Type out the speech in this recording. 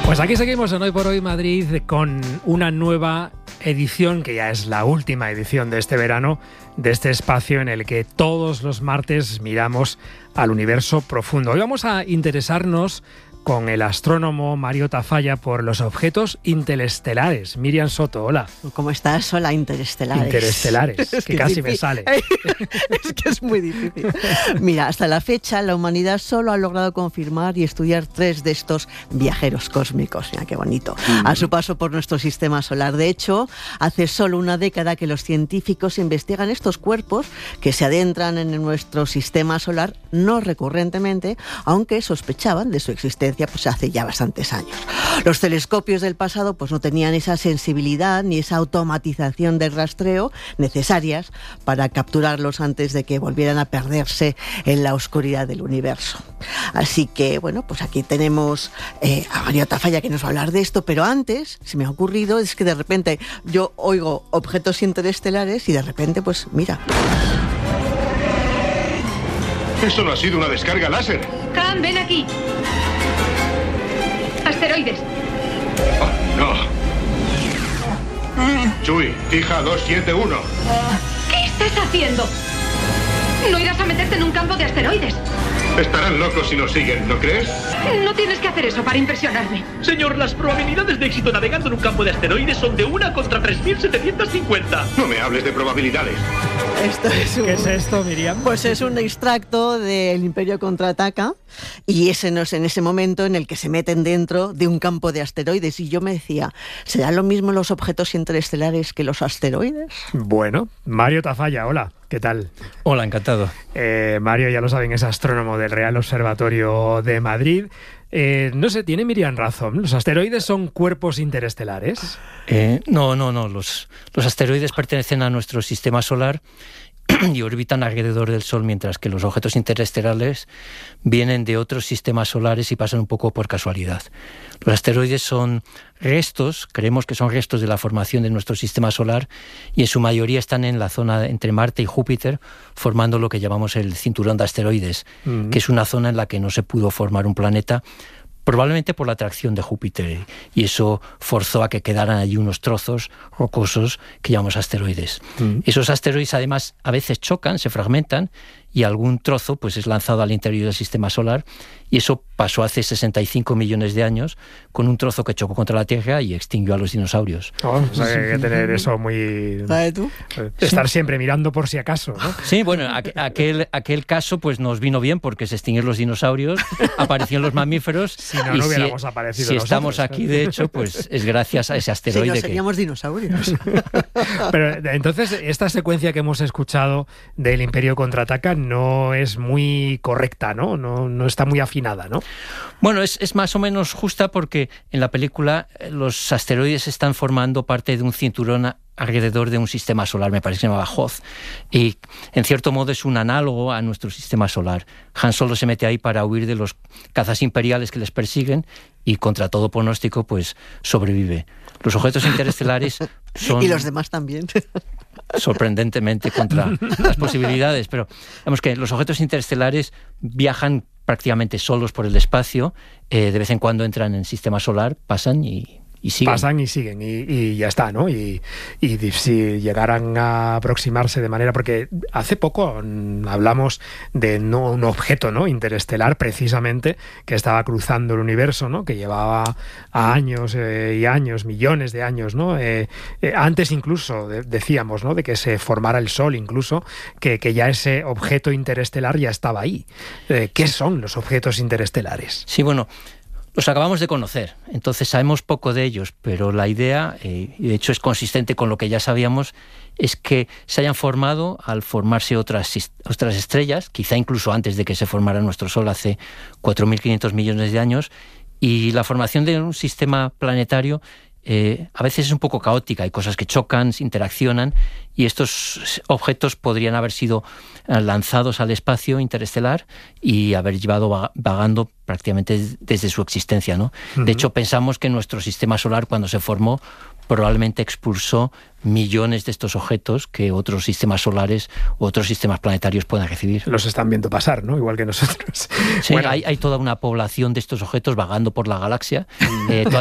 Pues aquí seguimos en Hoy por Hoy Madrid con una nueva edición, que ya es la última edición de este verano, de este espacio en el que todos los martes miramos al universo profundo. Hoy vamos a interesarnos con el astrónomo Mario Tafalla por los objetos interestelares. Miriam Soto, hola. ¿Cómo estás? Hola, interestelares. Interestelares, es que casi me sale. Es que es muy difícil. Mira, hasta la fecha la humanidad solo ha logrado confirmar y estudiar 3 de estos viajeros cósmicos. Mira, qué bonito. A su paso por nuestro sistema solar. De hecho, hace solo una década que los científicos investigan estos cuerpos que se adentran en nuestro sistema solar no recurrentemente, aunque sospechaban de su existencia pues hace ya bastantes años. Los telescopios del pasado pues no tenían esa sensibilidad ni esa automatización de rastreo necesarias para capturarlos antes de que volvieran a perderse en la oscuridad del universo. Así que, bueno, pues aquí tenemos a Mario Tafalla que nos va a hablar de esto, pero antes se me ha ocurrido, es que de repente yo oigo objetos interestelares y de repente, pues mira. Eso no ha sido una descarga láser. Khan, ven aquí. Asteroides. Oh, no. Chui, fija 271. ¿Qué estás haciendo? No irás a meterte en un campo de asteroides. Estarán locos si nos siguen, ¿no crees? No tienes que hacer eso para impresionarme. Señor, las probabilidades de éxito navegando en un campo de asteroides son de 1 contra 3.750. No me hables de probabilidades. ¿Qué es esto, Miriam? Pues es un extracto del Imperio Contraataca y ese no es en ese momento en el que se meten dentro de un campo de asteroides. Y yo me decía, ¿será lo mismo los objetos interestelares que los asteroides? Bueno, Mario Tafalla, hola. ¿Qué tal? Hola, encantado. Mario, ya lo saben, es astrónomo del Real Observatorio de Madrid. No sé, ¿tiene Miriam razón? ¿Los asteroides son cuerpos interestelares? No. Los asteroides pertenecen a nuestro sistema solar y orbitan alrededor del Sol, mientras que los objetos interestelares vienen de otros sistemas solares y pasan un poco por casualidad. Los asteroides son restos, creemos que son restos de la formación de nuestro sistema solar, y en su mayoría están en la zona entre Marte y Júpiter, formando lo que llamamos el cinturón de asteroides, que es una zona en la que no se pudo formar un planeta, probablemente por la atracción de Júpiter, y eso forzó a que quedaran allí unos trozos rocosos que llamamos asteroides. Esos asteroides además a veces chocan, se fragmentan, y algún trozo pues es lanzado al interior del sistema solar, y eso pasó hace 65 millones de años con un trozo que chocó contra la Tierra y extinguió a los dinosaurios. O sea, que hay que tener eso muy... ¿Sabes tú? Estar siempre mirando por si acaso, ¿no? Sí, bueno, aquel caso pues nos vino bien porque se extinguieron los dinosaurios, aparecieron los mamíferos. Si no hubiéramos aparecido si nosotros. Estamos aquí, de hecho, pues es gracias a ese asteroide. Si no seríamos dinosaurios. Pero entonces, esta secuencia que hemos escuchado del Imperio Contraataca no es muy correcta, ¿no? No está muy afinada, ¿no? Bueno, es más o menos justa porque en la película los asteroides están formando parte de un cinturón alrededor de un sistema solar, me parece que se llamaba Hoth, y en cierto modo es un análogo a nuestro sistema solar. Han Solo se mete ahí para huir de los cazas imperiales que les persiguen y contra todo pronóstico pues sobrevive. Los objetos interestelares son... Y los demás también. Sorprendentemente contra las posibilidades, pero vemos que los objetos interestelares viajan prácticamente solos por el espacio, de vez en cuando entran en el sistema solar, pasan y siguen. Pasan y siguen y ya está, ¿no? Y si llegaran a aproximarse de manera... Porque hace poco hablamos de un objeto, ¿no?, interestelar, precisamente, que estaba cruzando el universo, ¿no?, que llevaba años y años, millones de años, ¿no? Antes incluso, decíamos, ¿no?, de que se formara el Sol, incluso, que ya ese objeto interestelar ya estaba ahí. ¿Qué son los objetos interestelares? Sí, bueno... Los acabamos de conocer, entonces sabemos poco de ellos, pero la idea, y de hecho es consistente con lo que ya sabíamos, es que se hayan formado al formarse otras estrellas, quizá incluso antes de que se formara nuestro Sol hace 4.500 millones de años, y la formación de un sistema planetario a veces es un poco caótica, hay cosas que chocan, se interaccionan, y estos objetos podrían haber sido lanzados al espacio interestelar y haber llevado vagando prácticamente desde su existencia, ¿no? De hecho, pensamos que nuestro sistema solar, cuando se formó, probablemente expulsó millones de estos objetos que otros sistemas solares u otros sistemas planetarios puedan recibir. Los están viendo pasar, ¿no? Igual que nosotros. Sí, bueno, hay toda una población de estos objetos vagando por la galaxia.